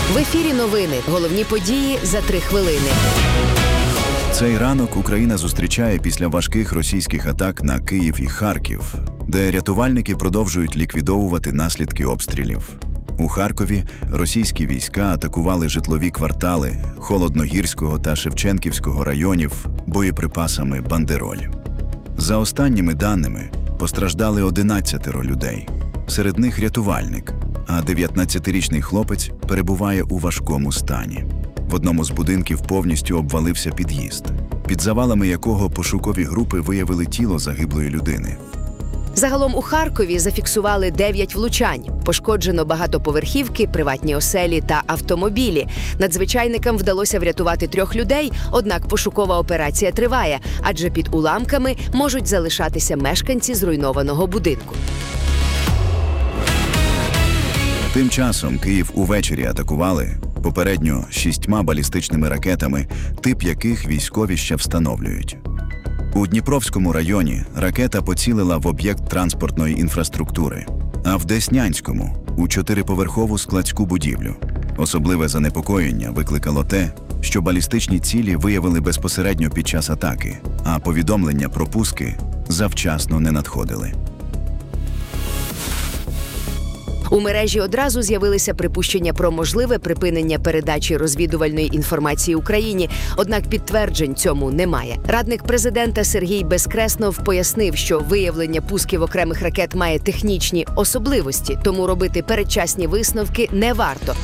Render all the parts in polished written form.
В ефірі новини. Головні події за 3 хвилини. Цей ранок Україна зустрічає після важких російських атак на Київ і Харків, де рятувальники продовжують ліквідовувати наслідки обстрілів. У Харкові російські війська атакували житлові квартали Холодногірського та Шевченківського районів боєприпасами «Бандероль». За останніми даними, постраждали 11 людей. Серед них рятувальник, а 19-річний хлопець перебуває у важкому стані. В одному з будинків повністю обвалився під'їзд, під завалами якого пошукові групи виявили тіло загиблої людини. Загалом у Харкові зафіксували 9 влучань. Пошкоджено багатоповерхівки, приватні оселі та автомобілі. Надзвичайникам вдалося врятувати 3 людей, однак пошукова операція триває, адже під уламками можуть залишатися мешканці зруйнованого будинку. Тим часом Київ увечері атакували попередньо 6 балістичними ракетами, тип яких військові ще встановлюють. У Дніпровському районі ракета поцілила в об'єкт транспортної інфраструктури, а в Деснянському – у 4-поверхову складську будівлю. Особливе занепокоєння викликало те, що балістичні цілі виявили безпосередньо під час атаки, а повідомлення про пуски завчасно не надходили. У мережі одразу з'явилися припущення про можливе припинення передачі розвідувальної інформації Україні, однак підтверджень цьому немає. Радник президента Сергій Безкреснов пояснив, що виявлення пусків окремих ракет має технічні особливості, тому робити передчасні висновки не варто.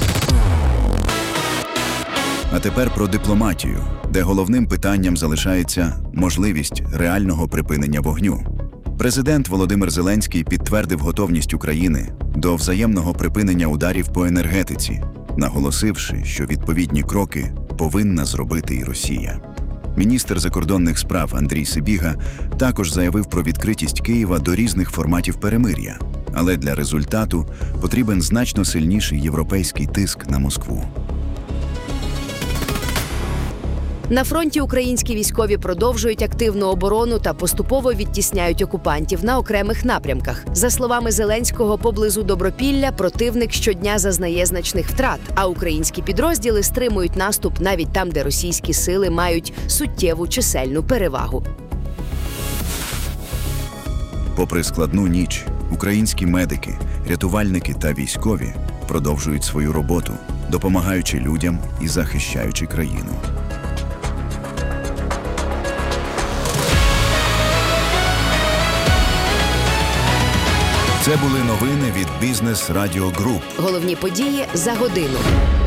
А тепер про дипломатію, де головним питанням залишається можливість реального припинення вогню. Президент Володимир Зеленський підтвердив готовність України до взаємного припинення ударів по енергетиці, наголосивши, що відповідні кроки повинна зробити і Росія. Міністр закордонних справ Андрій Сибіга також заявив про відкритість Києва до різних форматів перемир'я, але для результату потрібен значно сильніший європейський тиск на Москву. На фронті українські військові продовжують активну оборону та поступово відтісняють окупантів на окремих напрямках. За словами Зеленського, поблизу Добропілля противник щодня зазнає значних втрат, а українські підрозділи стримують наступ навіть там, де російські сили мають суттєву чисельну перевагу. Попри складну ніч, українські медики, рятувальники та військові продовжують свою роботу, допомагаючи людям і захищаючи країну. Це були новини від Бізнес Радіо Груп. Головні події за годину.